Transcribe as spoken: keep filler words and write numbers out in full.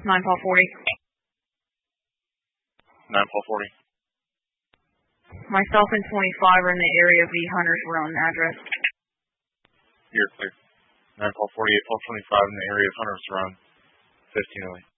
nine Paul forty. nine Paul forty. Myself and twenty-five are in the area of the Hunters Run address. You're clear. nine Paul forty, eight Paul twenty-five in the area of Hunters Run, fifteen oh eight.